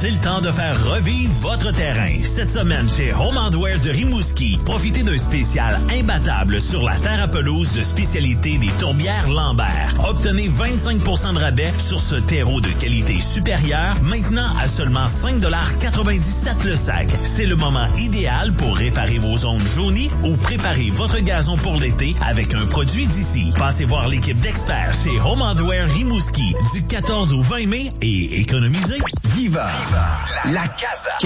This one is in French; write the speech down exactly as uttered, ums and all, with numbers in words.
c'est le temps de faire revivre votre terrain. Cette semaine, chez Home Hardware de Rimouski, profitez d'un spécial imbattable sur la terre à pelouse de spécialité des Tourbières Lambert. Obtenez vingt-cinq pour cent de rabais sur ce terreau de qualité supérieure, maintenant à seulement cinq dollars quatre-vingt-dix-sept le sac. C'est le moment idéal pour réparer vos zones jaunies ou préparer votre gazon pour l'été avec un produit d'ici. Passez voir l'équipe d'experts chez Home Hardware Rimouski du quatorze au vingt mai et économisez. Viva, la casa.